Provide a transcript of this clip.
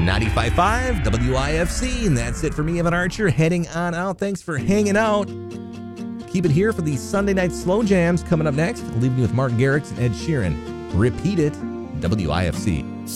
95.5 WIFC. And that's it for me, Evan Archer, heading on out. Thanks for hanging out. Keep it here for the Sunday night slow jams coming up next. Leaving you with Mark Garrix and Ed Sheeran. Repeat it, WIFC.